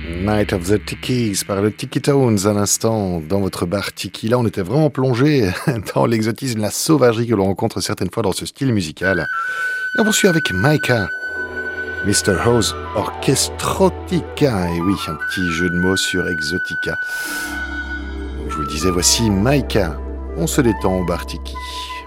Night of the Tikis par le Tiki Tones à l'instant dans votre bar Tiki. Là, on était vraiment plongé dans l'exotisme, la sauvagerie que l'on rencontre certaines fois dans ce style musical. Et on poursuit avec Maika, Mr. House Orchestrotica. Et oui, un petit jeu de mots sur exotica. Donc, je vous le disais, voici Maika. On se détend au bar Tiki.